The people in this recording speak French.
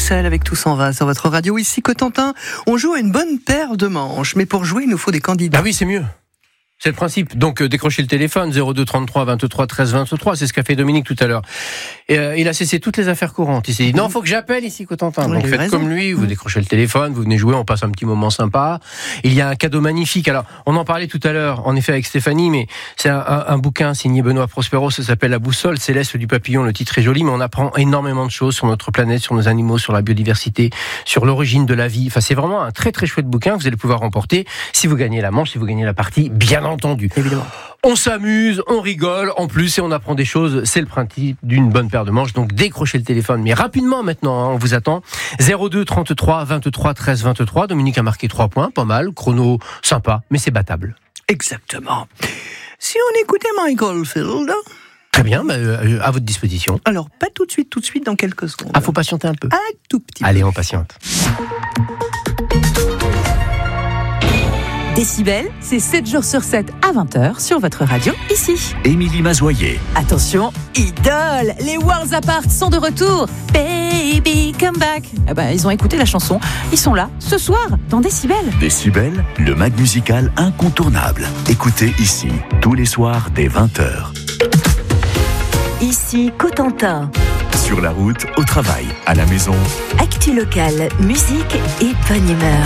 Bruxelles avec Tout s'en va sur votre radio. Ici Cotentin, on joue à une bonne paire de manches, mais pour jouer il nous faut des candidats. Ah oui, c'est mieux. C'est le principe. Donc, décrochez le téléphone, 02 33 23 13 23. C'est ce qu'a fait Dominique tout à l'heure. Et, il a cessé toutes les affaires courantes. Il s'est dit, non, faut que j'appelle ici, Cotentin. Oui, donc, faites comme lui, vous décrochez le téléphone, vous venez jouer, on passe un petit moment sympa. Il y a un cadeau magnifique. Alors, on en parlait tout à l'heure, en effet, avec Stéphanie, mais c'est un bouquin signé Benoît Prospero, ça s'appelle La boussole céleste du papillon. Le titre est joli, mais on apprend énormément de choses sur notre planète, sur nos animaux, sur la biodiversité, sur l'origine de la vie. Enfin, c'est vraiment un très, très chouette bouquin que vous allez pouvoir remporter si vous gagnez la manche, si vous gagnez la partie, bien entendu. Évidemment. On s'amuse, on rigole, en plus, et on apprend des choses. C'est le principe d'une bonne paire de manches. Donc, décrochez le téléphone. Mais rapidement, maintenant, on vous attend. 02 33 23 13 23. Dominique a marqué 3 points. Pas mal. Chrono sympa, mais c'est battable. Exactement. Si on écoutait Michael Field... Très bien, à votre disposition. Alors, pas tout de suite, dans quelques secondes. Ah, faut patienter un peu. Un tout petit peu. Allez, on patiente. Décibel, c'est 7 jours sur 7 à 20h sur votre radio, ici. Émilie Mazoyer. Attention, Idol, les Worlds Apart sont de retour. Baby, come back. Eh ben, ils ont écouté la chanson. Ils sont là, ce soir, dans Décibel. Décibel, le mag musical incontournable. Écoutez ici, tous les soirs dès 20h. Ici Cotentin. Sur la route, au travail, à la maison. Actu locale, musique et bonne humeur.